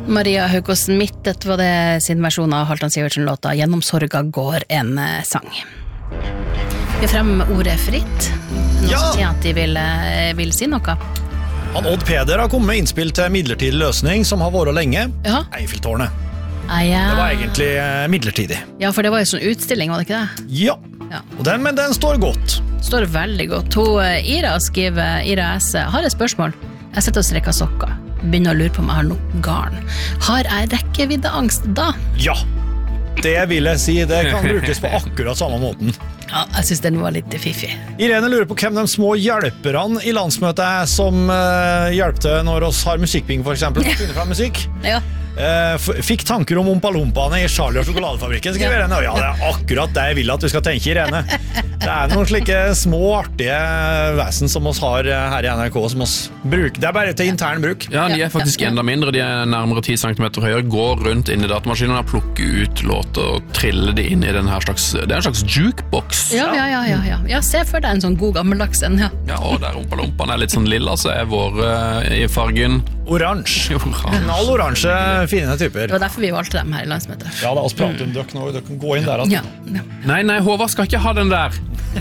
Maria Haukås Smith, dette var det sin versjon av Halvdan Sivertsen-låta Gjennom sorga går en sang. Vi frem ordet fritt. Noen som sier at de vil si noe. Han Odd Peder har kommet med innspill til midlertidig løsning som har vært lenge. Eiffeltårnet. Det var egentlig midlertidig. Ja, for det var jo sånn utstilling, var det ikke det? Ja. Men den står godt. Står veldig godt. Ira skriver, Ira S. Har et spørsmål. Jeg sitter og strekker sokker. Begynner å lure på om jeg har noe garn. Har jeg rekkeviddeangst da? Ja, det vil jeg si. Det kan brukes på akkurat samme måten. Ja, jeg synes den var litt fiffig. Irene lurer på hvem de små hjelperne i landsmøtet er som hjelpte når oss har musikkbing for eksempel. Finne fram musikk. Ja. Fikk tanker om Oompa-Lompaene i Charlie og sjokoladefabrikken, skriver Irene. Ja, det er akkurat det jeg vil at du skal tenke, Irene. Det er noen slike små, artige vesen som oss har her i NRK som oss bruker. Det er bare til intern bruk. Ja, de er faktisk enda mindre. De er nærmere 10 cm høyere, går rundt inn i datamaskinen og plukker ut låter og triller de inn i den her slags, det er en slags jukebox. Ja, se for deg en sånn god gammeldags en, og der Oompa-Lompaene er litt sånn lilla, så er vår i fargen oransje. Knall oransje, fine typer. Det var derfor vi valgte dem her i landsmøtet. Ja, da oss prater om dere nå, dere kan gå inn der. Nei, Håvard skal ikke ha den der.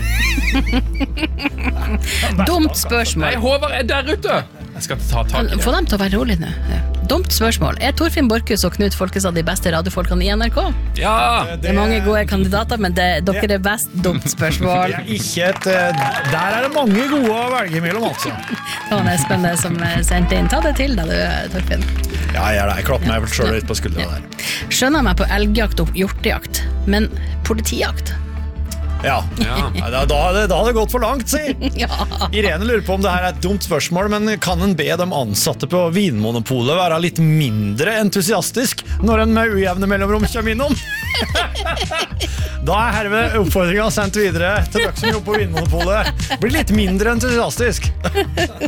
Dumt spørsmål. Nei, Håvard er der ute. Jeg skal ta tak i det. Få dem til å være rolig nå. Dumt spørsmål. Er Torfinn Borchhus og Knut Folkestad de beste radiofolkene i NRK? Ja! Det er mange gode kandidater, men dere er best. Dumt spørsmål. Der er det mange gode å velge mellom, altså. Det var spennende som sendte inn. Ta det til da, du, Torfinn. Ja, jeg klapper meg selv litt på skulderen der. Skjønner meg på elgjakt og hjortejakt, men politijakt? Ja. Da hadde det gått for langt, si. Irene lurer på om det her er et dumt spørsmål, men kan en be de ansatte på Vinmonopolet være litt mindre entusiastisk når en med ujevne mellomrom kommer innom? Da er herved oppfordringen sendt videre til dere som jobber på Vinmonopolet. Bli litt mindre entusiastisk.